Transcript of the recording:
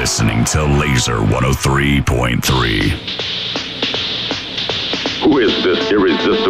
listening to Laser 103.3. Who is this irresistible